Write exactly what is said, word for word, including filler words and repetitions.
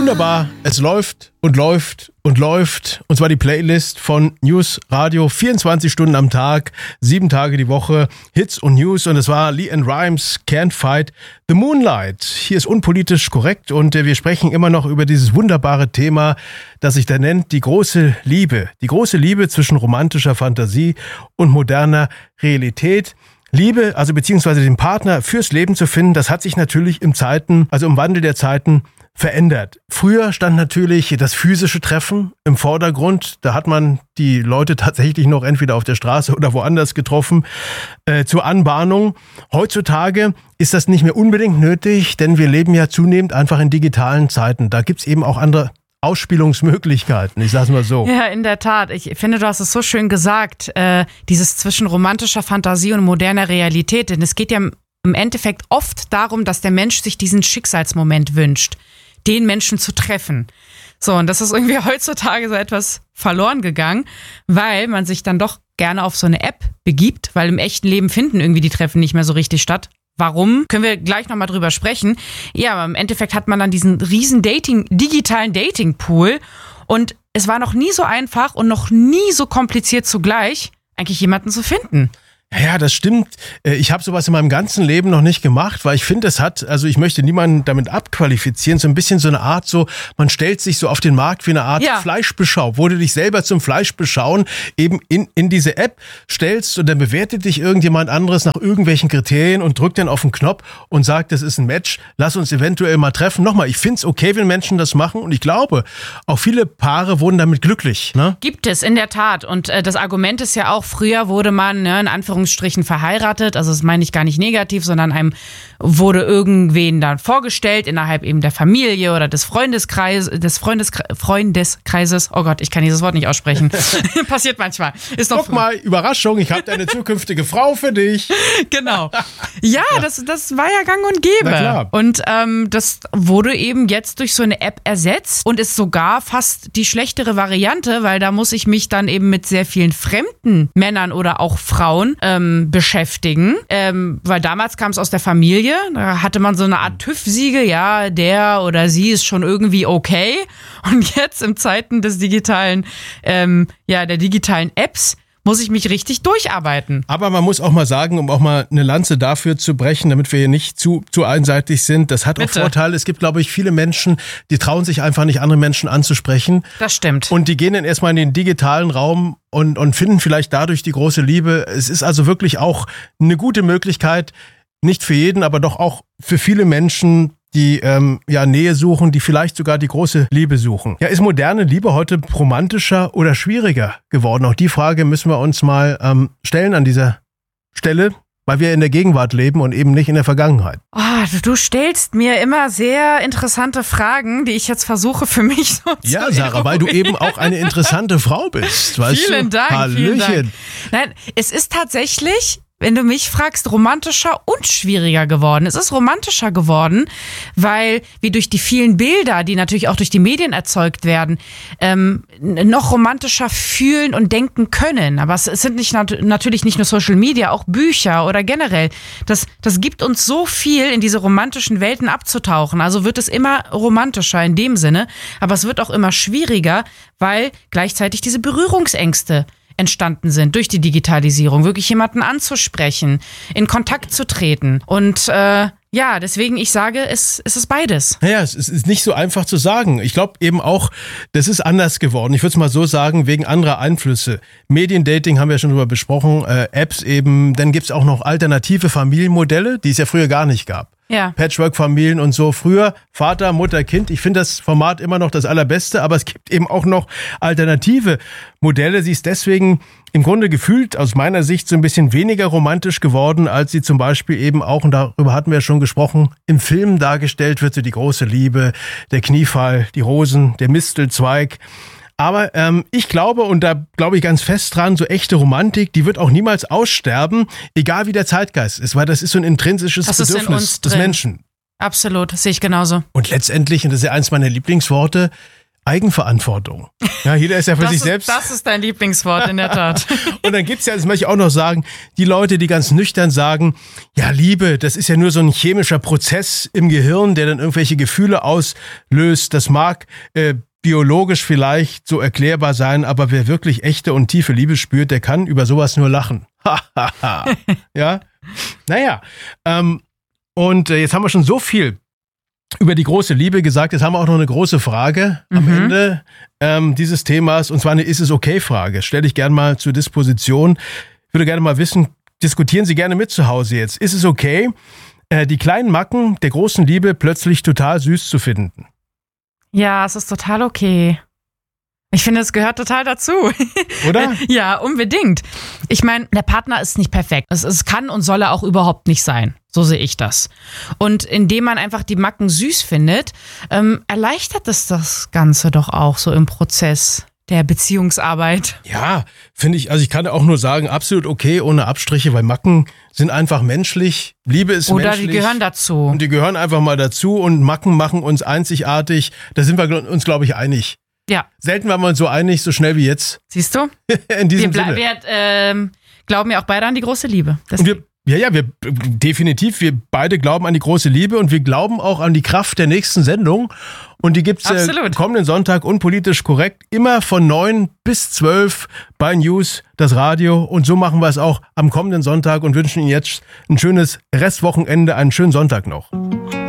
Wunderbar, es läuft und läuft und läuft. Und zwar die Playlist von News Radio, vierundzwanzig Stunden am Tag, sieben Tage die Woche, Hits und News. Und es war LeAnn Rimes, Can't Fight the Moonlight. Hier ist unpolitisch korrekt und wir sprechen immer noch über dieses wunderbare Thema, das sich da nennt, die große Liebe. Die große Liebe zwischen romantischer Fantasie und moderner Realität. Liebe, also beziehungsweise den Partner fürs Leben zu finden, das hat sich natürlich im Zeiten, also im Wandel der Zeiten verändert. Früher stand natürlich das physische Treffen im Vordergrund. Da hat man die Leute tatsächlich noch entweder auf der Straße oder woanders getroffen, äh, zur Anbahnung. Heutzutage ist das nicht mehr unbedingt nötig, denn wir leben ja zunehmend einfach in digitalen Zeiten. Da gibt's eben auch andere Ausspielungsmöglichkeiten, ich sag's mal so. Ja, in der Tat. Ich finde, du hast es so schön gesagt, äh, dieses zwischen romantischer Fantasie und moderner Realität. Denn es geht ja im Endeffekt oft darum, dass der Mensch sich diesen Schicksalsmoment wünscht, den Menschen zu treffen. So, und das ist irgendwie heutzutage so etwas verloren gegangen, weil man sich dann doch gerne auf so eine App begibt, weil im echten Leben finden irgendwie die Treffen nicht mehr so richtig statt. Warum? Können wir gleich nochmal drüber sprechen. Ja, aber im Endeffekt hat man dann diesen riesen Dating, digitalen Dating-Pool und es war noch nie so einfach und noch nie so kompliziert zugleich, eigentlich jemanden zu finden. Ja, das stimmt. Ich habe sowas in meinem ganzen Leben noch nicht gemacht, weil ich finde, es hat, also ich möchte niemanden damit abqualifizieren, so ein bisschen so eine Art so, man stellt sich so auf den Markt wie eine Art ja. Fleischbeschau, wo du dich selber zum Fleischbeschauen eben in, in diese App stellst und dann bewertet dich irgendjemand anderes nach irgendwelchen Kriterien und drückt dann auf den Knopf und sagt, das ist ein Match, lass uns eventuell mal treffen. Nochmal, ich finde es okay, wenn Menschen das machen und ich glaube, auch viele Paare wurden damit glücklich. Ne? Gibt es, in der Tat. Und äh, das Argument ist ja auch, früher wurde man, ne, in Anführungszeichen, Strichen verheiratet, also das meine ich gar nicht negativ, sondern einem wurde irgendwen dann vorgestellt innerhalb eben der Familie oder des Freundeskreises, des Freundeskre- Freundeskreises. Oh Gott, ich kann dieses Wort nicht aussprechen. Passiert manchmal. Ist doch Guck mal, Überraschung, ich habe deine zukünftige Frau für dich. Genau. Ja, ja. Das, das war ja gang und gäbe. Na klar. Und ähm, das wurde eben jetzt durch so eine App ersetzt und ist sogar fast die schlechtere Variante, weil da muss ich mich dann eben mit sehr vielen fremden Männern oder auch Frauen ähm, beschäftigen. Ähm, weil damals kam es aus der Familie, da hatte man so eine Art TÜV-Siegel, ja, der oder sie ist schon irgendwie okay. Und jetzt im Zeiten des digitalen, ähm, ja, der digitalen Apps, muss ich mich richtig durcharbeiten. Aber man muss auch mal sagen, um auch mal eine Lanze dafür zu brechen, damit wir hier nicht zu zu einseitig sind, das hat Bitte. auch Vorteile. Es gibt, glaube ich, viele Menschen, die trauen sich einfach nicht, andere Menschen anzusprechen. Das stimmt. Und die gehen dann erstmal in den digitalen Raum und, und finden vielleicht dadurch die große Liebe. Es ist also wirklich auch eine gute Möglichkeit, nicht für jeden, aber doch auch für viele Menschen, die ähm, ja Nähe suchen, die vielleicht sogar die große Liebe suchen. Ja, ist moderne Liebe heute romantischer oder schwieriger geworden? Auch die Frage müssen wir uns mal ähm, stellen an dieser Stelle, weil wir in der Gegenwart leben und eben nicht in der Vergangenheit. Oh, du stellst mir immer sehr interessante Fragen, die ich jetzt versuche für mich so zu Ja, Sarah, eruieren. Weil du eben auch eine interessante Frau bist. Weißt vielen du? Dank, Hallöchen. vielen Dank. Nein, es ist tatsächlich, wenn du mich fragst, romantischer und schwieriger geworden. Es ist romantischer geworden, weil wir durch die vielen Bilder, die natürlich auch durch die Medien erzeugt werden, ähm, noch romantischer fühlen und denken können. Aber es sind nicht nat- natürlich nicht nur Social Media, auch Bücher oder generell. Das, das gibt uns so viel, in diese romantischen Welten abzutauchen. Also wird es immer romantischer in dem Sinne, aber es wird auch immer schwieriger, weil gleichzeitig diese Berührungsängste entstanden sind durch die Digitalisierung, wirklich jemanden anzusprechen, in Kontakt zu treten. Und äh, ja, deswegen ich sage, es, es ist beides. Naja, es ist nicht so einfach zu sagen. Ich glaube eben auch, das ist anders geworden. Ich würde es mal so sagen, wegen anderer Einflüsse. Mediendating haben wir ja schon drüber besprochen, äh, Apps eben. Dann gibt's auch noch alternative Familienmodelle, die es ja früher gar nicht gab. Ja. Patchwork-Familien und so. Früher Vater, Mutter, Kind. Ich finde das Format immer noch das allerbeste, aber es gibt eben auch noch alternative Modelle. Sie ist deswegen im Grunde gefühlt aus meiner Sicht so ein bisschen weniger romantisch geworden, als sie zum Beispiel eben auch, und darüber hatten wir schon gesprochen, im Film dargestellt wird, so die große Liebe, der Kniefall, die Rosen, der Mistelzweig. Aber ähm, ich glaube, und da glaube ich ganz fest dran, so echte Romantik, die wird auch niemals aussterben, egal wie der Zeitgeist ist, weil das ist so ein intrinsisches Das ist in Bedürfnis uns des drin. Menschen. Absolut, das sehe ich genauso. Und letztendlich, und das ist ja eins meiner Lieblingsworte, Eigenverantwortung. Ja, jeder ist ja für das sich ist, selbst. Das ist dein Lieblingswort, in der Tat. Und dann gibt's ja, das möchte ich auch noch sagen, die Leute, die ganz nüchtern sagen, ja, Liebe, das ist ja nur so ein chemischer Prozess im Gehirn, der dann irgendwelche Gefühle auslöst. Das mag äh, biologisch vielleicht so erklärbar sein, aber wer wirklich echte und tiefe Liebe spürt, der kann über sowas nur lachen. Ja, naja. Ähm, und äh, jetzt haben wir schon so viel über die große Liebe gesagt. Jetzt haben wir auch noch eine große Frage am Mhm. Ende ähm, dieses Themas, und zwar eine Ist-es-okay-Frage. Stelle ich gerne mal zur Disposition. Ich würde gerne mal wissen, diskutieren Sie gerne mit zu Hause jetzt. Ist es okay, äh, die kleinen Macken der großen Liebe plötzlich total süß zu finden? Ja, es ist total okay. Ich finde, es gehört total dazu. Oder? Ja, unbedingt. Ich meine, der Partner ist nicht perfekt. Es, es kann und soll er auch überhaupt nicht sein. So sehe ich das. Und indem man einfach die Macken süß findet, ähm, erleichtert es das Ganze doch auch so im Prozess der Beziehungsarbeit. Ja, finde ich, also ich kann auch nur sagen, absolut okay, ohne Abstriche, weil Macken sind einfach menschlich. Liebe ist Oder menschlich. die gehören dazu. Und die gehören einfach mal dazu, und Macken machen uns einzigartig. Da sind wir uns, glaube ich, einig. Ja, Selten waren wir uns so einig, so schnell wie jetzt. siehst du? In diesem Wir, ble- Sinne. wir ähm, glauben ja auch beide an die große Liebe. Das Und wir, ja, ja, wir definitiv, wir beide glauben an die große Liebe, und wir glauben auch an die Kraft der nächsten Sendung. Und die gibt's äh, Absolut. kommenden Sonntag unpolitisch korrekt immer von neun bis zwölf bei News, das Radio. Und so machen wir es auch am kommenden Sonntag und wünschen Ihnen jetzt ein schönes Restwochenende, einen schönen Sonntag noch.